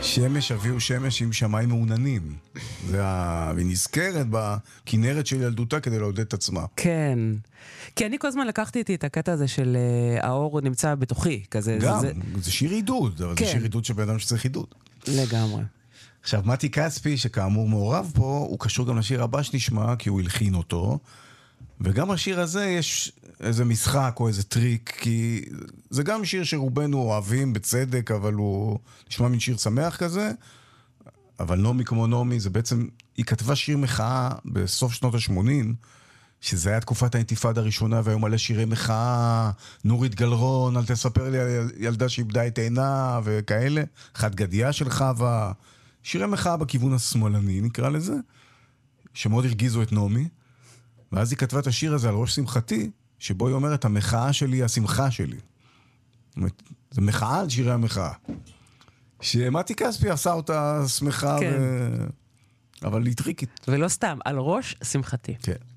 שמש אביהו שמש עם שמיים מעוננים. היא נזכרת בכנרת של ילדותה כדי לעודד את עצמה. כן. כי אני כל הזמן לקחתי איתי את הקטע הזה של האור נמצא בתוכי. כזה, גם, זה שיר עידוד, אבל כן. זה שיר עידוד של בן אדם שצריך עידוד. לגמרי. עכשיו, מתי כספי, שכאמור מעורב פה, הוא קשור גם לשיר הבא שנשמע, כי הוא הלחין אותו. וגם השיר הזה יש איזה משחק או איזה טריק, כי זה גם שיר שרובנו אוהבים בצדק, אבל הוא נשמע מין שיר שמח כזה, אבל נומי כמו נומי, זה בעצם, היא כתבה שיר מחאה בסוף שנות ה-80, שזה היה תקופת האינתיפאדה הראשונה, והיו מלא שירי מחאה, נורית גלרון, אל תספר לי על ילדה שאיבדה את עינה, וכאלה, חד גדיה של חווה, שירי מחאה בכיוון השמאלני, נקרא לזה, שמאוד הרגיזו את נומי, ואז היא כתבה את השיר הזה על ראש שמחתי, שבו היא אומרת, המחאה שלי היא השמחה שלי. זאת אומרת, זה מחאה על שירי המחאה. שמתי כספי עשה אותה שמחה, כן. אבל היא טריקית. ולא סתם, על ראש שמחתי. כן.